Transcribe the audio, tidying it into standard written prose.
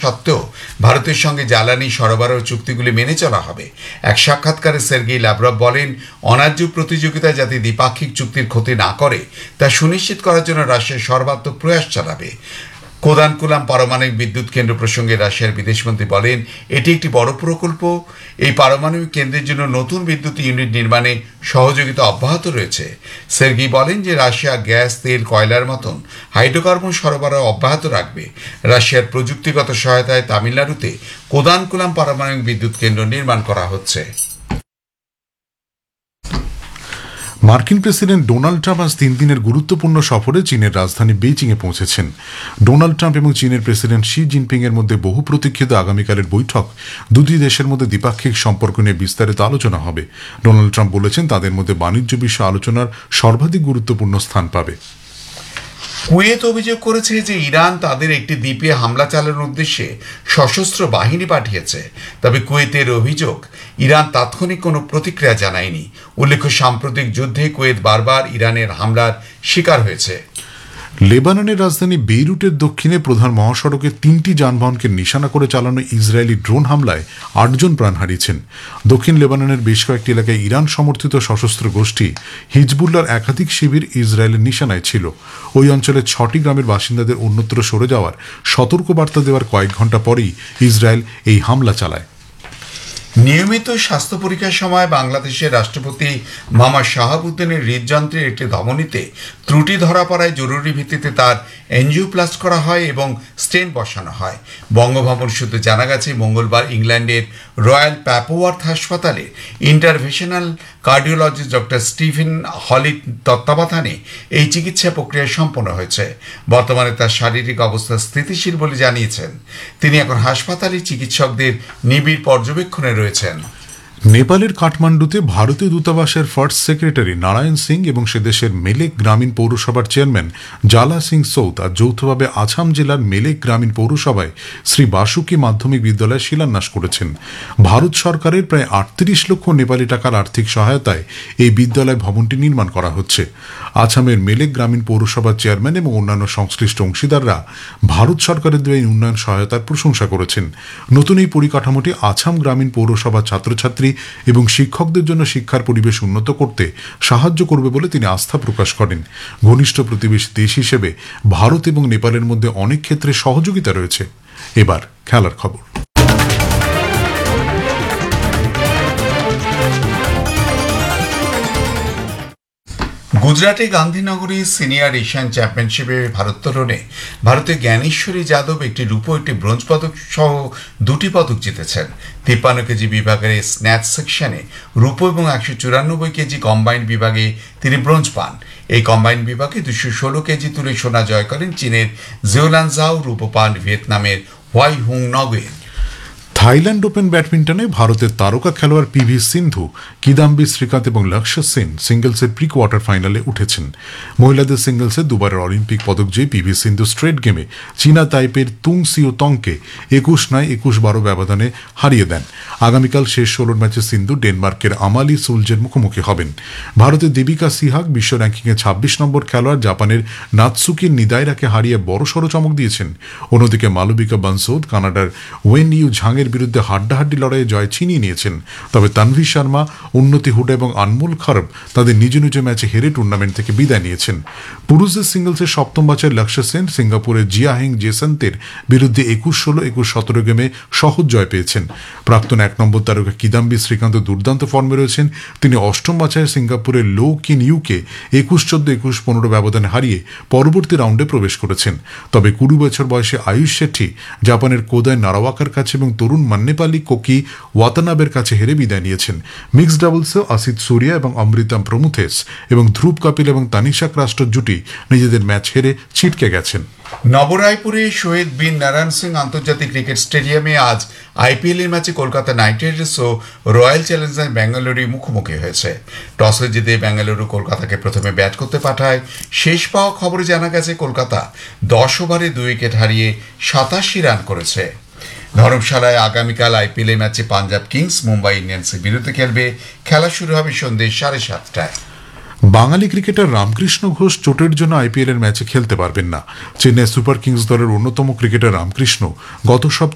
সত্ত্বেও ভারতের সঙ্গে জ্বালানি সরবরাহ চুক্তিগুলি মেনে চলা হবে। এক সাক্ষাৎকারে সের্গেই ল্যাভরভ বলেন, অন্যায্য প্রতিযোগিতা যাতে দ্বিপাক্ষিক চুক্তির ক্ষতি না করে তা সুনিশ্চিত করার জন্য রাশিয়া সর্বাত্মক প্রয়াস চালাবে। কোদানকুলাম পারমাণবিক বিদ্যুৎ কেন্দ্র প্রসঙ্গে রাশিয়ার বিদেশমন্ত্রী বলেন, এটি একটি বড় প্রকল্প। এই পারমাণবিক কেন্দ্রের জন্য নতুন বিদ্যুৎ ইউনিট নির্মাণে সহযোগিতা অব্যাহত রয়েছে। সের্গেই বলেন যে রাশিয়া গ্যাস, তেল, কয়লার মতন হাইড্রোকার্বন সরবরাহ অব্যাহত রাখবে। রাশিয়ার প্রযুক্তিগত সহায়তায় তামিলনাড়ুতে কোদানকুলাম পারমাণবিক বিদ্যুৎ কেন্দ্র নির্মাণ করা হচ্ছে। মার্কিন প্রেসিডেন্ট ডোনাল্ড ট্রাম্প আজ 3 দিনের গুরুত্বপূর্ণ সফরে চীনের রাজধানী বেইজিংয়ে পৌঁছেছেন। ডোনাল্ড ট্রাম্প এবং চীনের প্রেসিডেন্ট শি জিনপিং এর মধ্যে বহু প্রতীক্ষিত আগামীকালের বৈঠক দুটি দেশের মধ্যে দ্বিপাক্ষিক সম্পর্ক নিয়ে বিস্তারিত আলোচনা হবে। ডোনাল্ড ট্রাম্প বলেছেন, তাদের মধ্যে বাণিজ্য বিষয়ে আলোচনার সর্বাধিক গুরুত্বপূর্ণ স্থান পাবে। কুয়েত অভিযোগ করেছে যে ইরান তাদের একটি দ্বীপে হামলা চালানোর উদ্দেশ্যে সশস্ত্র বাহিনী পাঠিয়েছে। তবে কুয়েতের অভিযোগ, ইরান তাৎক্ষণিক কোনো প্রতিক্রিয়া জানায়নি। উল্লেখ্য, সাম্প্রতিক যুদ্ধে কুয়েত বারবার ইরানের হামলার শিকার হয়েছে। লেবাননের রাজধানী বেইরুটের দক্ষিণে প্রধান মহাসড়কে 3টি যানবাহনকে নিশানা করে চালানো ইসরায়েলি ড্রোন হামলায় 8 জন প্রাণ হারিয়েছেন। দক্ষিণ লেবাননের বেশ কয়েকটি এলাকায় ইরান সমর্থিত সশস্ত্র গোষ্ঠী হিজবুল্লাহর একাধিক শিবির ইসরায়েলের নিশানায় ছিল। ওই অঞ্চলের 6টি গ্রামের বাসিন্দাদের অন্যত্র সরে যাওয়ার সতর্কবার্তা দেওয়ার কয়েক ঘন্টা পরেই ইসরায়েল এই হামলা চালায়। নিয়মিত স্বাস্থ্য পরীক্ষার সময় বাংলাদেশের রাষ্ট্রপতি মোহাম্মদ শাহাবুদ্দিনের হৃদযন্ত্রের একটি ধমনীতে ত্রুটি ধরা পড়ায় জরুরি ভিত্তিতে তার এনজিওপ্লাস্টি করা হয় এবং স্টেন্ট বসানো হয়। বঙ্গভবন সূত্রে জানা গেছে, মঙ্গলবার ইংল্যান্ডের রয়্যাল প্যাপওয়ার্থ হাসপাতালে ইন্টারভেনশনাল কার্ডিওলজিস্ট ডক্টর স্টিফেন হলির তত্ত্বাবধানে এই চিকিৎসা প্রক্রিয়া সম্পন্ন হয়েছে। বর্তমানে তার শারীরিক অবস্থা স্থিতিশীল বলে জানিয়েছেন। তিনি এখন হাসপাতালে চিকিৎসকদের নিবিড় পর্যবেক্ষণে রয়েছেন। নেপালের কাঠমান্ডুতে ভারতীয় দূতাবাসের ফার্স্ট সেক্রেটারি নারায়ণ সিং এবং সে দেশের মেলেক গ্রামীণ পৌরসভার চেয়ারম্যান জালা সিং সৌদ আজ যৌথভাবে আসাম জেলার মেলেক গ্রামীণ পৌরসভায় শ্রী বাসুকি মাধ্যমিক বিদ্যালয় শিলান্যাস করেছেন। ভারত সরকারের প্রায় 38 লক্ষ নেপালি টাকার আর্থিক সহায়তায় এই বিদ্যালয় ভবনটি নির্মাণ করা হচ্ছে। আসামের মেলেক গ্রামীণ পৌরসভার চেয়ারম্যান এবং অন্যান্য সংশ্লিষ্ট অংশীদাররা ভারত সরকারের দেওয়া এই উন্নয়ন সহায়তার প্রশংসা করেছেন। নতুন এই পরিকাঠামোটি আসাম গ্রামীণ পৌরসভার ছাত্রছাত্রী এবং শিক্ষকদের জন্য শিক্ষার পরিবেশ উন্নত করতে সাহায্য করবে বলে তিনি আস্থা প্রকাশ করেন। ঘনিষ্ঠ প্রতিবেশী দেশ হিসেবে ভারত এবং নেপালের মধ্যে অনেক ক্ষেত্রে সহযোগিতা রয়েছে। এবার খেলার খবর। গুজরাটে গান্ধীনগরী সিনিয়র এশিয়ান চ্যাম্পিয়নশিপে ভারোত্তোলনে ভারতের জ্ঞানেশ্বরী যাদব একটি রূপো, একটি ব্রোঞ্জ পদক সহ 2টি পদক জিতেছেন। 53 কেজি বিভাগের স্ন্যাচ সেকশনে রূপো এবং 194 কেজি কম্বাইন্ড বিভাগে তিনি ব্রোঞ্জ পান। এই কম্বাইন্ড বিভাগে 216 কেজি তুলে সোনা জয় করেন চীনের জিওলানজাও, রূপো পান ভিয়েতনামের why Hung Nguyen. Thailand open ব্যাডমিন্টনে ভারতের তারকা খেলোয়াড় পিভি সিন্ধু, কিদাম্বি শ্রীকান্ত এবং লক্ষ্য সেন সিঙ্গলসের প্রি কোয়ার্টার ফাইনালে উঠেছেন। মহিলাদের সিঙ্গলসে দুবারের অলিম্পিক পদকজয়ী পিভি সিন্ধু স্ট্রেট গেমে চীনা তাইপের তুং সিও তংকে 21-9, 21-12 ব্যবধানে হারিয়ে দেন। আগামীকাল শেষ 16 ম্যাচে সিন্ধু ডেনমার্কের আমালি সুলজের মুখোমুখি হবেন। ভারতের দেবিকা সিহাগ বিশ্ব র্যাঙ্কিংয়ে 26 নম্বর খেলোয়াড় জাপানের নাতসুকি নিদাইরাকে হারিয়ে বড়সড় চমক দিয়েছেন। অন্যদিকে মালবিকা বানসোদ কানাডার ওয়েন ইউ ঝাংয়ের বিরুদ্ধে হাড্ডাহাড্ডি লড়াইয়ে জয় ছিনিয়ে নিয়েছেন। তবে তানভি শর্মা, উন্নতি হুডা এবং আনমোল খরব তাদের নিজ নিজ ম্যাচে হেরে টুর্নামেন্ট থেকে বিদায় নিয়েছেন। পুরুষদের সিঙ্গলসের 7ম বাছাই লক্ষ্য সেন সিঙ্গাপুরের জিয়াহেং জেসন্তের বিরুদ্ধে 21-16, 21-17 গেমে সহজ জয় পেয়েছেন। প্রাক্তন 1 নম্বর তারকা কিদাম্বি শ্রীকান্ত দুর্দান্ত ফর্মে রয়েছেন। তিনি 8ম বাছাইয়ে সিঙ্গাপুরের লো কিন ইউকে 21-14, 21-15 ব্যবধানে হারিয়ে পরবর্তী রাউন্ডে প্রবেশ করেছেন। তবে 20 বছর বয়সে আয়ুষ শেঠি জাপানের কোদায় নারাওয়াকার কাছে এবং তরুণ মান্নেপালি কোকি ওয়াতানাবের কাছে হেরে বিদায় নিয়েছেন। মিক্সড ডাবলসেও আসিত সুরিয়া এবং অমৃতাম প্রমুথেস এবং ধ্রুব কপিল এবং তানিশা ক্রাস্টর জুটি নিজেদের ম্যাচ হেরে ছিটকে গেছেন। নবরায়পুরে শহীদ বীর নারায়ণ সিং আন্তর্জাতিক ক্রিকেট স্টেডিয়ামে আজ আইপিএল এর ম্যাচে কলকাতা নাইট রাইডার্স ও রয়্যাল চ্যালেঞ্জার্স বেঙ্গালুরু মুখোমুখি হয়েছে। টসে জিতে বেঙ্গালুরু কলকাতাকে প্রথমে ব্যাট করতে পাঠায়। শেষ পাওয়া খবরে জানা গেছে কলকাতা 10 ওভারে 2 উইকেট হারিয়ে 87 রান করেছে। ধর্মশালায় আগামীকাল আইপিএল ম্যাচে পাঞ্জাব কিংস মুম্বাই ইন্ডিয়ান্সের বিরুদ্ধে খেলবে। খেলা শুরু হবে সন্ধ্যে 7:30টায়। বাঙালি ক্রিকেটার রামকৃষ্ণ ঘোষ চোটের জন্য আইপিএল এর ম্যাচে খেলতে পারবেন না। চেন্নাই সুপার কিংস দলের অন্যতম ক্রিকেটার রামকৃষ্ণ গত সপ্তাহে